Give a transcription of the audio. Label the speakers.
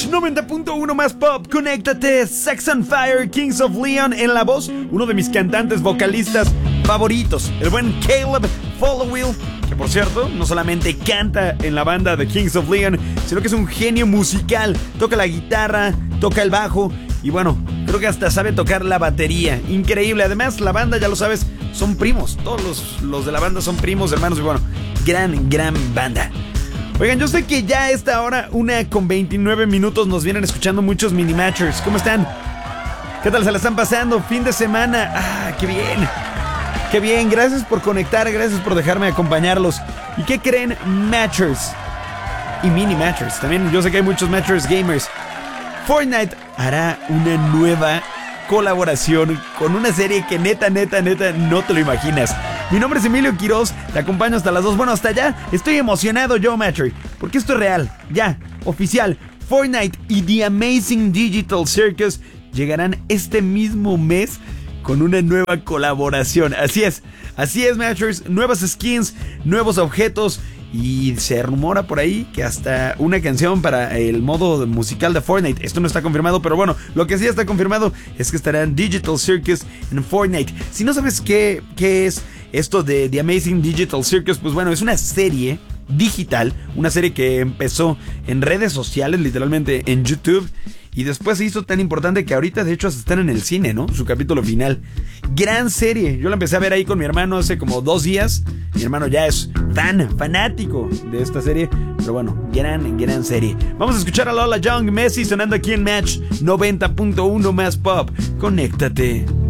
Speaker 1: Match 90.1 más pop. Conéctate. Sex on Fire, Kings of Leon en la voz, uno de mis cantantes vocalistas favoritos, el buen Caleb Followill, que por cierto no solamente canta en la banda de Kings of Leon, sino que es un genio musical. Toca la guitarra, toca el bajo y bueno, creo que hasta sabe tocar la batería. Increíble. Además, la banda, ya lo sabes, son primos. Todos los de la banda son primos, hermanos. Y bueno, gran banda. Oigan, yo sé que ya a esta hora, 1:29, nos vienen escuchando muchos Mini-Matchers. ¿Cómo están? ¿Qué tal se la están pasando? Fin de semana. ¡Qué bien! ¡Qué bien! Gracias por conectar, gracias por dejarme acompañarlos. ¿Y qué creen, Matchers? Y Mini-Matchers. También yo sé que hay muchos Matchers gamers. Fortnite hará una nueva colaboración con una serie que neta no te lo imaginas. Mi nombre es Emilio Quiroz, te acompaño hasta las 2. Bueno, hasta allá estoy emocionado yo, Matcher, porque esto es real, ya, oficial. Fortnite y The Amazing Digital Circus llegarán este mismo mes con una nueva colaboración. Así es, Matchers, nuevas skins, nuevos objetos. Y se rumora por ahí que hasta una canción para el modo musical de Fortnite. Esto no está confirmado, pero bueno, lo que sí está confirmado es que estarán Digital Circus en Fortnite. Si no sabes qué es esto de The Amazing Digital Circus, pues bueno, es una serie digital, una serie que empezó en redes sociales, literalmente en YouTube, y después se hizo tan importante que ahorita de hecho hasta están en el cine, ¿no? Su capítulo final. Gran serie. Yo la empecé a ver ahí con mi hermano hace como 2 días. Mi hermano ya es fanático de esta serie. Pero bueno, gran serie. Vamos a escuchar a Lola Young, Messi sonando aquí en Match 90.1 más pop. Conéctate.